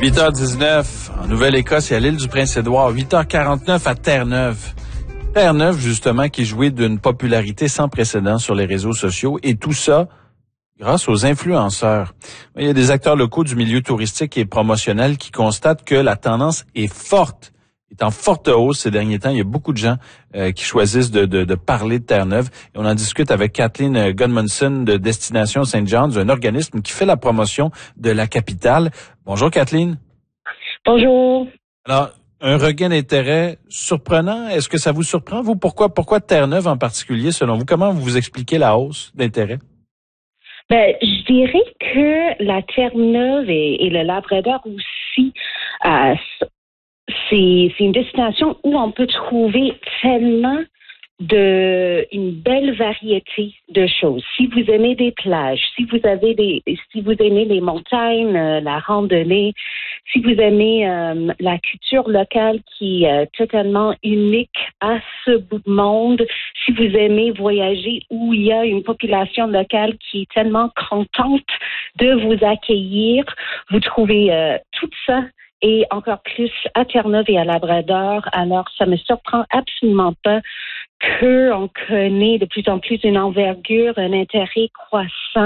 8h19 en Nouvelle-Écosse et à l'île du Prince-Édouard. 8h49 à Terre-Neuve. Terre-Neuve, justement, qui jouit d'une popularité sans précédent sur les réseaux sociaux. Et tout ça grâce aux influenceurs. Il y a des acteurs locaux du milieu touristique et promotionnel qui constatent que la tendance est forte, est en forte hausse ces derniers temps. Il y a beaucoup de gens qui choisissent de parler de Terre-Neuve. Et on en discute avec Kathleen Gunmonson de Destination St. John's, un organisme qui fait la promotion de la capitale. Bonjour Kathleen. Bonjour. Alors, un regain d'intérêt surprenant. Est-ce que ça vous surprend, vous? Pourquoi Terre-Neuve en particulier, selon vous? Comment vous expliquez la hausse d'intérêt? Je dirais que la Terre-Neuve et le Labrador aussi, c'est une destination où on peut trouver tellement une belle variété de choses. Si vous aimez des plages, si vous aimez les montagnes, la randonnée, si vous aimez la culture locale qui est totalement unique à ce bout de monde, si vous aimez voyager où il y a une population locale qui est tellement contente de vous accueillir, vous trouvez tout ça et encore plus à Terre-Neuve et à Labrador. Alors, ça me surprend absolument pas qu'on connaît de plus en plus une envergure, un intérêt croissant